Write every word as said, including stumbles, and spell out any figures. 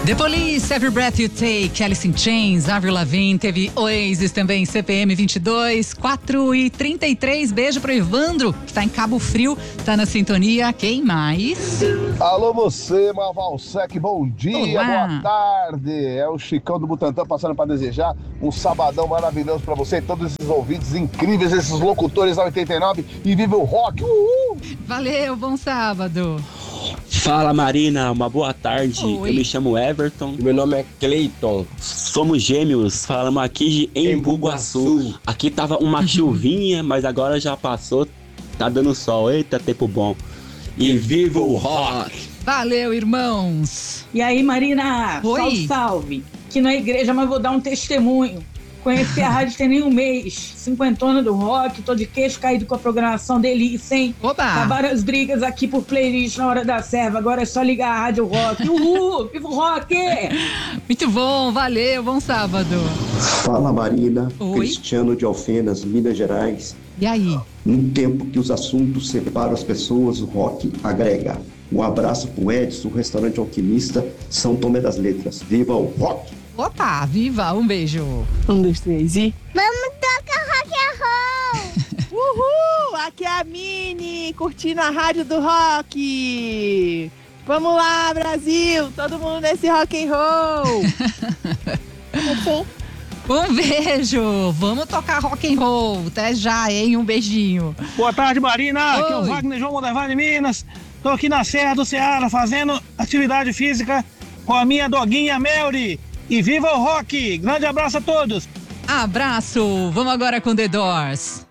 The Police, Every Breath You Take, Alice in Chains, Avril Lavigne, teve Oasis também, C P M vinte e dois, quatro e trinta e três, beijo pro Evandro, que tá em Cabo Frio, tá na sintonia, quem mais? Alô você, Mavalsec, bom dia, Olá. boa tarde, é o Chicão do Butantã passando para desejar um sabadão maravilhoso para você e todos esses ouvintes incríveis, esses locutores da oitenta e nove e viva o rock, uhul! Valeu, bom sábado. Fala Marina, uma boa tarde. Oi. Eu me chamo Everton. Meu nome é Cleiton. Somos gêmeos, falamos aqui de Embu-Guaçu. Aqui tava uma chuvinha, mas agora já passou. Tá dando sol, eita tempo bom. E viva o rock! Valeu, irmãos. E aí, Marina? Oi. Salve, salve. Aqui na igreja, mas vou dar um testemunho. Conheci a rádio tem nem um mês. Cinquentona do rock, tô de queixo caído com a programação delícia, hein? Oba! Acabaram as brigas aqui por playlist na hora da serva. Agora é só ligar a rádio rock. Uhul! Viva o rock! Muito bom, valeu, bom sábado. Fala Marina, Oi. Cristiano de Alfenas, Minas Gerais. E aí? Num tempo que os assuntos separam as pessoas, o rock agrega. Um abraço pro Edson, restaurante Alquimista, São Tomé das Letras. Viva o rock! Opa, viva, um beijo. Um, dois, três e... Vamos tocar rock and roll! Uhul! Aqui é a Mini, curtindo a rádio do rock! Vamos lá, Brasil! Todo mundo nesse rock and roll! Um beijo, vamos tocar rock and roll. Até já, hein? Um beijinho. Boa tarde, Marina. Aqui é o Oi. Wagner João Mondevar de Minas. Tô aqui na Serra do Ceará fazendo atividade física com a minha doguinha Melry. E viva o rock! Grande abraço a todos! Abraço, vamos agora com The Doors.